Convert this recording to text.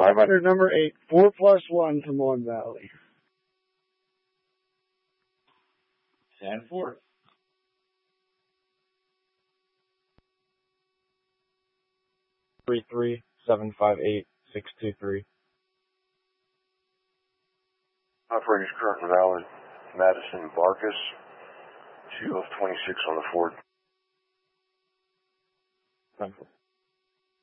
500 number 8, 4+1 from Mon Valley. Stand forth. Three 758 623. Operators current and valid. Madison Vargas, 2 of 26 on the Ford.